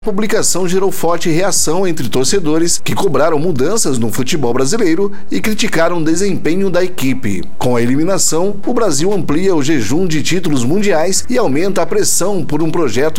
A publicação gerou forte reação entre torcedores que cobraram mudanças no futebol brasileiro e criticaram o desempenho da equipe. Com a eliminação, o Brasil amplia o jejum de títulos mundiais e aumenta a pressão por um projeto